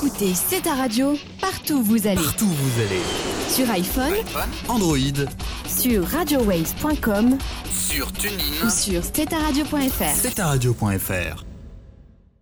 Écoutez C'est ta radio, partout où vous allez. Partout où vous allez. Sur iPhone, Android, sur radiowaves.com, sur TuneIn ou sur steta-radio.fr. steta-radio.fr.